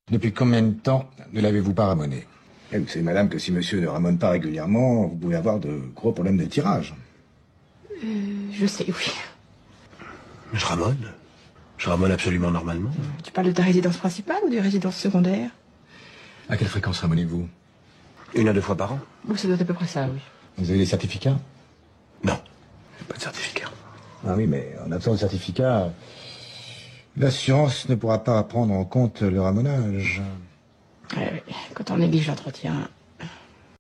Depuis combien de temps ne l'avez-vous pas ramoné? Vous savez, madame, que si monsieur ne ramone pas régulièrement, vous pouvez avoir de gros problèmes de tirage. Je sais, oui. Je ramone. Je ramone absolument normalement. Tu parles de ta résidence principale ou de résidence secondaire? À quelle fréquence ramonez-vous? 1 à 2 fois par an. Bon, ça doit être à peu près ça, oui. Vous avez des certificats? Non. J'ai pas de certificat. Ah oui, mais en absence de certificat, l'assurance ne pourra pas prendre en compte le ramonage. Ouais, quand on néglige l'entretien,